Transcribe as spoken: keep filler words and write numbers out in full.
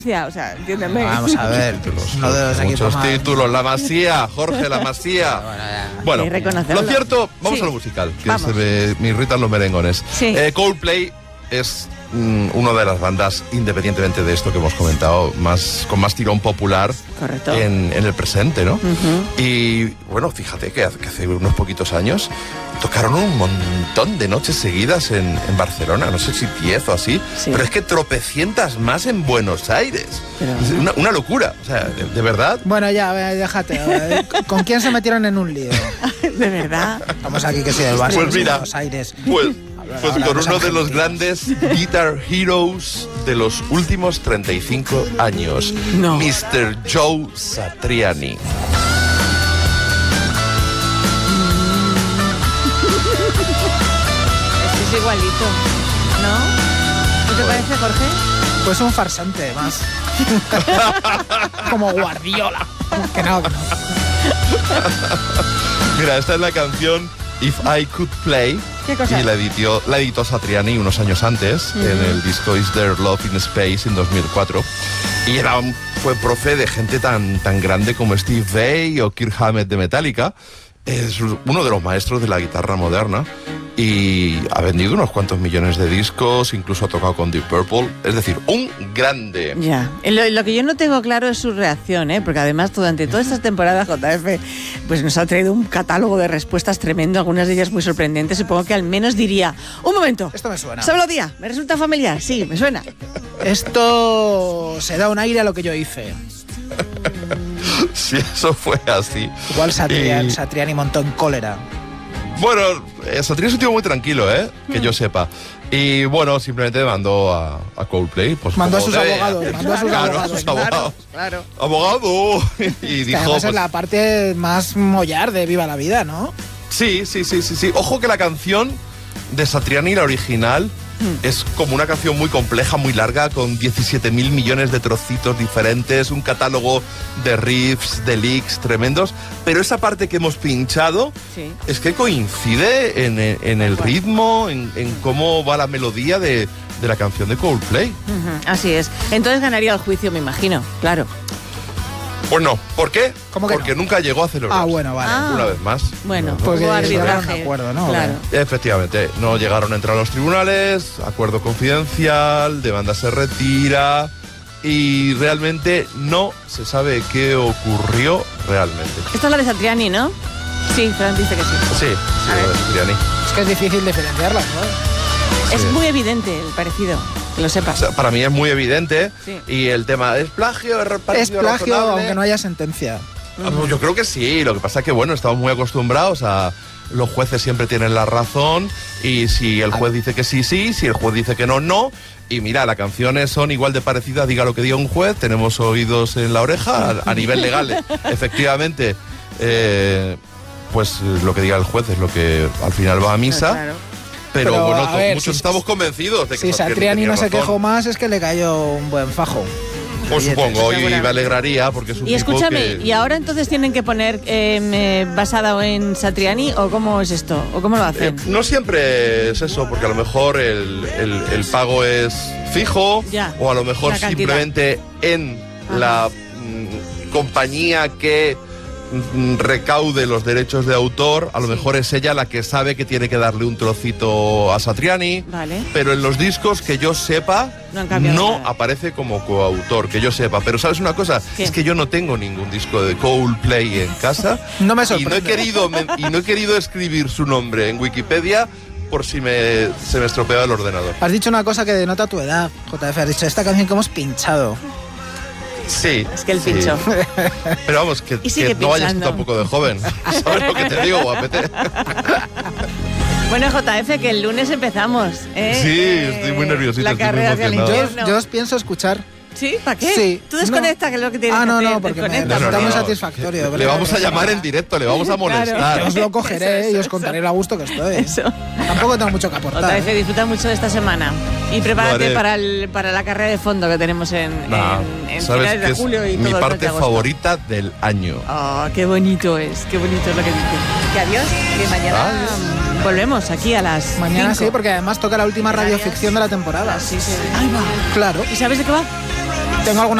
O sea, entiéndeme. Vamos a ver, títulos, uno de los muchos equipos títulos, la Masía, Jorge la Masía. Bueno, lo cierto, vamos sí. a lo musical, que se me, me irritan los merengones. Sí. Eh, Coldplay es mm, una de las bandas, independientemente de esto que hemos comentado, más con más tirón popular en, en el presente, ¿no? Uh-huh. Y bueno, fíjate que hace, que hace unos poquitos años tocaron un montón de noches seguidas en, en Barcelona, no sé si diez o así, sí. pero es que tropecientas más en Buenos Aires. Pero... Es una, una locura, o sea, de, de verdad. Bueno, ya, déjate. ¿Con quién se metieron en un lío? ¿De verdad? Vamos aquí que sí, del Barça, pues mira, Buenos Aires. Pues, pues con uno de los grandes Guitar Heroes de los últimos treinta y cinco años, no. mister Joe Satriani. Es igualito, ¿no? ¿Qué te parece, Jorge? Pues un farsante más. Como Guardiola. Que no, que no. Mira, esta es la canción If I Could Play. ¿Qué cosa? Y la editó, la editó Satriani unos años antes, uh-huh. en el disco Is There Love in Space en dos mil cuatro. Y era un, fue profe de gente tan, tan grande como Steve Vai o Kirk Hammett de Metallica. Es uno de los maestros de la guitarra moderna y ha vendido unos cuantos millones de discos, incluso ha tocado con Deep Purple, es decir, un grande. Ya, lo, lo que yo no tengo claro es su reacción, ¿eh? Porque además durante todas estas temporadas J F pues nos ha traído un catálogo de respuestas tremendo, algunas de ellas muy sorprendentes. Supongo que al menos diría, un momento, esto me suena. ¿Sabe lo día? ¿Me resulta familiar? Sí, me suena. Esto se da un aire a lo que yo hice. Si eso fue así. Igual Satriani, y... Satriani montó en cólera. Bueno, eh, Satriani es un tío muy tranquilo, ¿eh? Que mm. yo sepa. Y bueno, simplemente mandó a, a Coldplay. Pues, mandó a sus de... abogados. Mandó a sus claro, abogados. A sus abogados. Claro, claro. Abogado. Y dijo. Además pues, es la parte más mollar de Viva la Vida, ¿no? Sí, sí, sí, sí, sí. Ojo que la canción de Satriani, la original, mm. es como una canción muy compleja, muy larga, con diecisiete mil millones de trocitos diferentes, un catálogo de riffs, de licks tremendos, pero esa parte que hemos pinchado sí. es que coincide en, en el ritmo, en, en cómo va la melodía de, de la canción de Coldplay. Uh-huh, así es. Entonces ganaría el juicio, me imagino, claro. Pues no, ¿por qué? ¿Cómo que Porque no? nunca llegó a celebrarse. Ah, bueno, vale. Ah. Una vez más. Bueno, porque hubo arbitraje. De acuerdo, ¿no? Claro. Efectivamente, no llegaron a entrar a los tribunales, acuerdo confidencial, demanda se retira y realmente no se sabe qué ocurrió realmente. Esta es la de Satriani, ¿no? Sí, Fran dice que sí. Sí, sí, la de Satriani. Es que es difícil diferenciarla, ¿no? Es sí. muy evidente el parecido. Que lo sepas. O sea, para mí es muy evidente sí. y el tema es plagio, es Es plagio, razonable. Aunque no haya sentencia. Uh-huh. Yo creo que sí, lo que pasa es que bueno, estamos muy acostumbrados a los jueces siempre tienen la razón y si el juez dice que sí, sí, si el juez dice que no, no. Y mira, las canciones son igual de parecidas, diga lo que diga un juez, tenemos oídos en la oreja a, a nivel legal. Efectivamente, eh, pues lo que diga el juez es lo que al final va a misa. Claro. Pero, Pero bueno, ver, muchos si, estamos convencidos de que si Satriani no se quejó más es que le cayó un buen fajo. Pues supongo, y me alegraría porque es un Y escúchame, que... ¿y ahora entonces tienen que poner eh, basado en Satriani o cómo es esto? ¿O cómo lo hacen? Eh, no siempre es eso, porque a lo mejor el, el, el pago es fijo ya, o a lo mejor simplemente en Ajá. la mm, compañía que recaude los derechos de autor, a lo sí. mejor es ella la que sabe que tiene que darle un trocito a Satriani, vale. pero en los discos que yo sepa no, no aparece como coautor, que yo sepa. Pero ¿sabes una cosa? ¿Qué? Es que yo no tengo ningún disco de Coldplay en casa no me y, no he querido, me, y no he querido escribir su nombre en Wikipedia por si me, se me estropea el ordenador. Has dicho una cosa que denota tu edad, J F, has dicho esta canción que hemos pinchado. Sí. Es que el sí. pincho. Pero vamos, que, que no vayas tampoco de joven. ¿Sabes lo que te digo, guapete? Bueno, J F, que el lunes empezamos, ¿eh? Sí, estoy muy nerviosito. La carrera hacia el infierno. Yo, yo os pienso escuchar. ¿Sí? ¿Para qué? Sí. Tú desconecta, no. que es lo que tienes ah, no, que hacer. no, porque me no, no, está muy no. satisfactorio. Le, le vamos a llamar en directo, le vamos a molestar. Claro. Yo os lo cogeré eso, eso, y os contaré eso. lo a gusto que estoy. Eso. Tampoco tengo mucho que aportar. Otra vez ¿eh? disfruta mucho de esta semana. Y prepárate para, el, para la carrera de fondo que tenemos en, nah, en, en ¿sabes finales de julio y todo mi el parte de favorita del año. Oh, qué bonito es, qué bonito es lo que dice. Que adiós, que mañana adiós. Volvemos aquí a las Mañana cinco. Sí, porque además toca la última radioficción de la temporada. Sí, sí. Ahí va. Claro. ¿Y sabes de qué va? Tengo alguna